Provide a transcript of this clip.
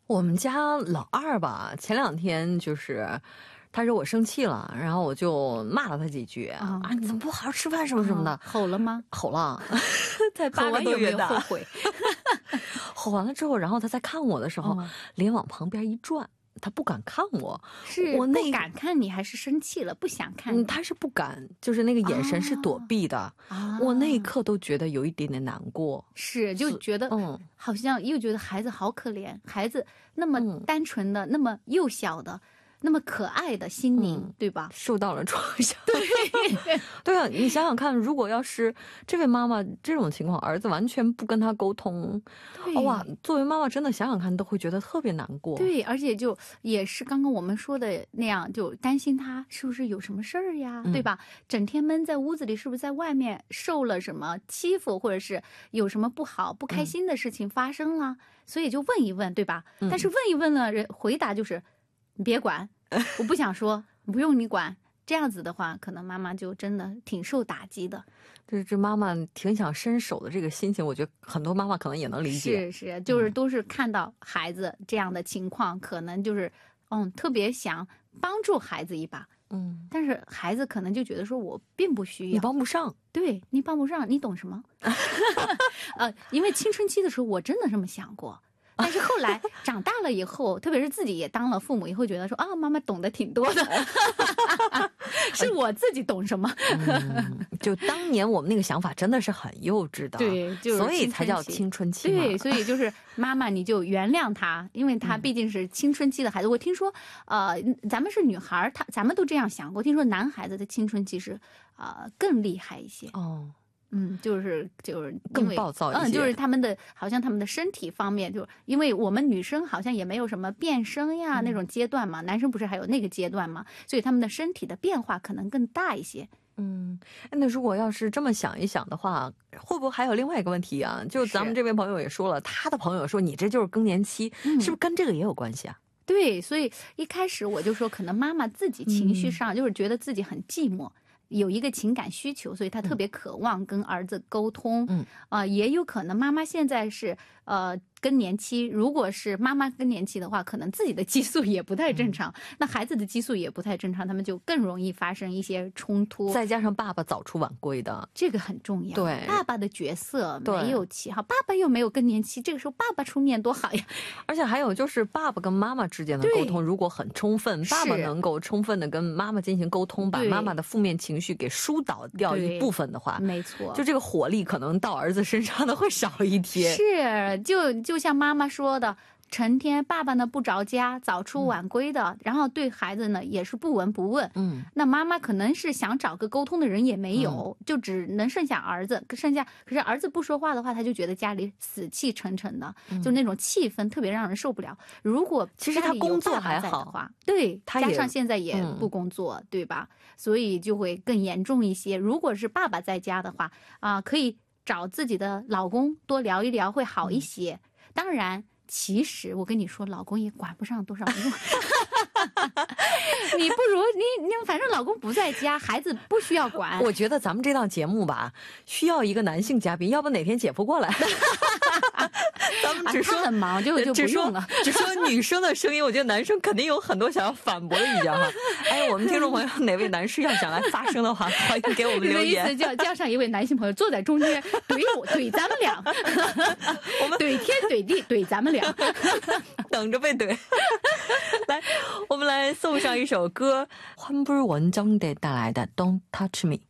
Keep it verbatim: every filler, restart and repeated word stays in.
我们家老二吧，前两天就是他惹我生气了，然后我就骂了他几句啊，你怎么不好好吃饭什么什么的。 吼了吗？ 吼了，才八个多月大。 吼完有没有后悔？ 吼完了之后，然后他在看我的时候，脸往旁边一转，他不敢看我。 是我那不敢看你还是生气了不想看你？ 他是不敢，就是那个眼神是躲避的。我那一刻都觉得有一点点难过。 是就觉得好像又觉得孩子好可怜，孩子那么单纯的那么幼小的那么可爱的心灵，对吧？ 受到了创伤。 对对啊，你想想看，如果要是这位妈妈这种情况，儿子完全不跟他沟通，哇，作为妈妈真的想想看都会觉得特别难过。 对，而且就也是刚刚我们说的那样，就担心他是不是有什么事儿呀，对吧？整天闷在屋子里，是不是在外面受了什么欺负，或者是有什么不好不开心的事情发生了，所以就问一问，对吧？但是问一问了，人回答就是你别管，我不想说，不用你管。这样子的话，可能妈妈就真的挺受打击的。 这这妈妈挺想伸手的这个心情，我觉得很多妈妈可能也能理解。 是是，就是都是看到孩子这样的情况，嗯、可能就是嗯特别想帮助孩子一把。嗯，但是孩子可能就觉得说我并不需要， 你帮不上， 对你帮不上，你懂什么？呃，因为青春期的时候，我真的这么想过。但是后来长大了以后，特别是自己也当了父母以后，觉得说啊，妈妈懂得挺多的，是我自己懂什么、 嗯。就当年我们那个想法真的是很幼稚的， 对，就是、 所以才叫青春期嘛。 对，所以就是妈妈你就原谅他，因为他毕竟是青春期的孩子。嗯、我听说，呃，咱们是女孩，他咱们都这样想过。听说男孩子的青春期是啊、呃、更厉害一些哦。嗯，就是就是更暴躁一些， 嗯，就是他们的好像他们的身体方面，就因为我们女生好像也没有什么变声呀、嗯、那种阶段嘛，男生不是还有那个阶段嘛，所以他们的身体的变化可能更大一些。 嗯，那如果要是这么想一想的话，会不会还有另外一个问题啊？就咱们这位朋友也说了，他的朋友说你这就是更年期、嗯，是不是跟这个也有关系啊？ 对，所以一开始我就说，可能妈妈自己情绪上就是觉得自己很寂寞。嗯，有一个情感需求，所以他特别渴望跟儿子沟通。嗯，啊、呃，也有可能妈妈现在是呃更年期，如果是妈妈更年期的话，可能自己的激素也不太正常，嗯、那孩子的激素也不太正常，他们就更容易发生一些冲突。 再加上爸爸早出晚归的， 这个很重要。 对， 爸爸的角色没有起好，爸爸又没有更年期，这个时候爸爸出面多好呀。 而且还有就是爸爸跟妈妈之间的沟通如果很充分，爸爸能够充分的跟妈妈进行沟通，把妈妈的负面情绪给疏导掉一部分的话， 没错， 就这个火力可能到儿子身上的会少一些。 是，就就像妈妈说的，成天爸爸呢不着家，早出晚归的、嗯、然后对孩子呢也是不闻不问。嗯，那妈妈可能是想找个沟通的人也没有、嗯、就只能剩下儿子，剩下可是儿子不说话的话，他就觉得家里死气沉沉的、嗯、就那种气氛特别让人受不了。如果其实他工作还好， 对，他加上现在也不工作、嗯、对吧，所以就会更严重一些。如果是爸爸在家的话啊、呃，可以找自己的老公多聊一聊会好一些、嗯、当然其实我跟你说，老公也管不上多少用。你不如你你反正老公不在家，孩子不需要管。 我觉得咱们这档节目吧，需要一个男性嘉宾，要不哪天姐夫过来。咱们只说、 啊、他很忙，就就不用了。 只说女生的声音，我觉得男生肯定有很多想要反驳的意见哈。哎，我们听众朋友哪位男士要想来发声的话，欢迎给我们留言。 意思叫叫上一位男性朋友坐在中间，怼我怼咱们俩，我们怼天怼地怼咱们俩， 等着被怼。来，我们来送上一首歌，환불원정대带来的 Don't Touch Me。